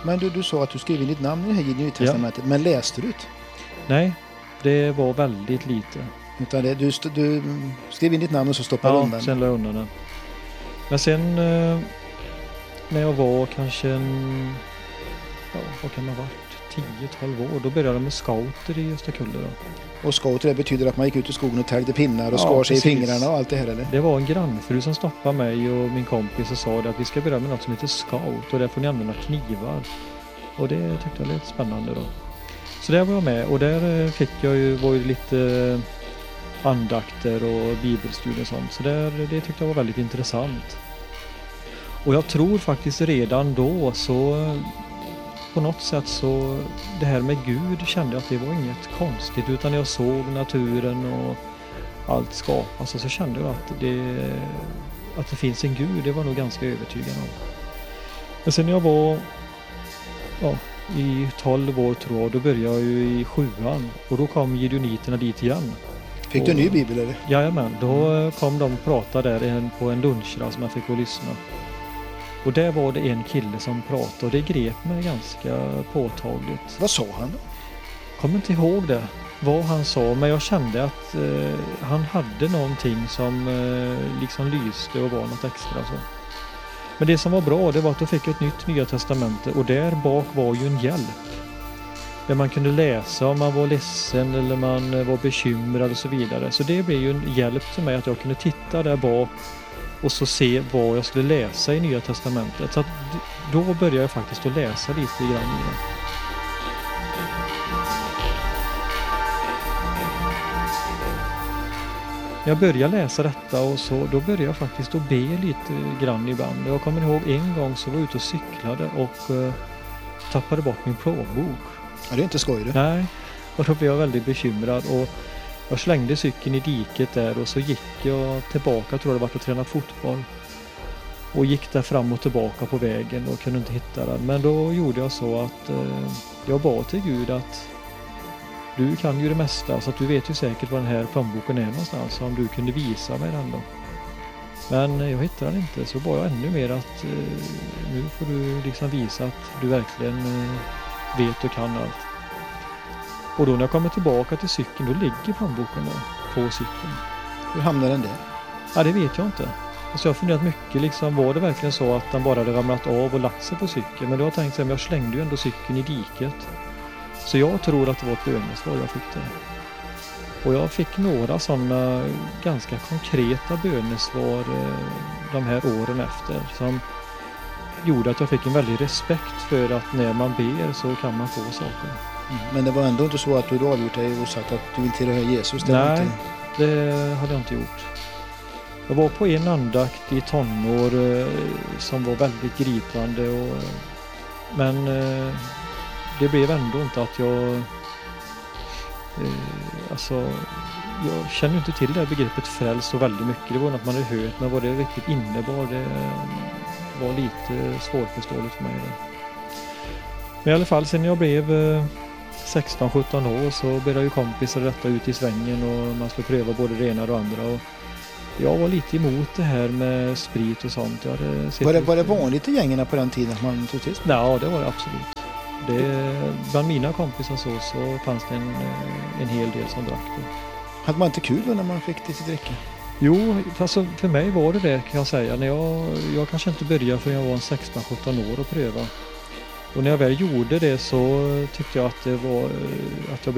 Men du sa att du skrev in ditt namn i det här Nya Testamentet, men läste du det? Nej, det var väldigt lite. Utan du skrev in ditt namn och så stoppade undan? Ja, sen la jag undan den. Men sen när jag var kanske vad kan man ha varit? 10-12 år, då började jag med scouter i Österkulle då. Och scouter, det betyder att man gick ut i skogen och täljde pinnar och skar sig i fingrarna och allt det här, eller? Det var en grannfru som stoppade mig och min kompis och sa att vi ska börja med något som heter scout och där får ni använda knivar. Och det tyckte jag var lite spännande då. Så där var jag med och där fick jag var ju lite andakter och bibelstudier och sånt. Så det tyckte jag var väldigt intressant. Och jag tror faktiskt redan då så på något sätt så det här med Gud kände jag att det var inget konstigt, utan jag såg naturen och allt skapas så kände jag att det finns en Gud, det var nog ganska övertygad om. Men sen när jag var i 12 år tror jag, då började jag ju i 7:an och då kom Gideoniterna dit igen. Fick du en ny bibel eller? Jajamän, då kom de och pratade där på en lunchrast som jag fick gå lyssna. Och där var det en kille som pratade och det grep mig ganska påtagligt. Vad sa han då? Kommer inte ihåg det, vad han sa, men jag kände att han hade någonting som liksom lyste och var något extra så. Men det som var bra, det var att då fick jag ett nytt Nya Testamente och där bak var ju en hjälp. Där man kunde läsa om man var ledsen eller man var bekymrad och så vidare. Så det blev ju en hjälp till mig att jag kunde titta där bak och så se vad jag skulle läsa i Nya Testamentet. Så att då började jag faktiskt att läsa lite grann i det. Jag började läsa detta och så då började jag faktiskt att be lite grann ibland. Jag kommer ihåg en gång så var jag ute och cyklade och tappade bort min plånbok. Ja, det är inte skoj det. Nej, och då blev jag väldigt bekymrad och jag slängde cykeln i diket där och så gick jag tillbaka, tror jag det var att träna fotboll. Och gick där fram och tillbaka på vägen och kunde inte hitta den. Men då gjorde jag så att jag bad till Gud att du kan ju det mesta så att du vet ju säkert var den här plånboken är någonstans om du kunde visa mig den då. Men jag hittade den inte så bad jag ännu mer att nu får du liksom visa att du verkligen vet och kan allt. Och då när jag kommer tillbaka till cykeln då ligger plånboken där på cykeln. Hur hamnade den där? Ja, det vet jag inte. Alltså jag har funderat mycket liksom, var det verkligen så att den bara hade ramlat av och lagt sig på cykeln? Men då har jag tänkt att jag slängde ju ändå cykeln i diket. Så jag tror att det var ett bönesvar jag fick där. Och jag fick några sådana ganska konkreta bönesvar de här åren efter som gjorde att jag fick en väldig respekt för att när man ber så kan man få saker. Men det var ändå inte så att du avgjort dig och sagt att du vill tillhöra Jesus? Nej, det hade jag inte gjort. Jag var på en andakt i tonår som var väldigt gripande men det blev ändå inte att jag jag känner inte till det här begreppet frälst så väldigt mycket. Det var något man hade hört, men vad det riktigt innebar det var lite svårförståeligt för mig. Men i alla fall sen jag blev 16-17 år så började ju kompisar detta ut i svängen och man skulle pröva både det ena och det andra och jag var lite emot det här med sprit och sånt. Var det vanligt i gängerna på den tiden att man tog till? Ja, det var det absolut. Bland mina kompisar så fanns det en hel del som drack det. Hade man inte kul då när man fick det till dricka? Jo, alltså för mig var det kan jag säga. När jag kanske inte började förrän jag var 16-17 år och pröva. Och när jag väl gjorde det så tyckte jag att det var att jag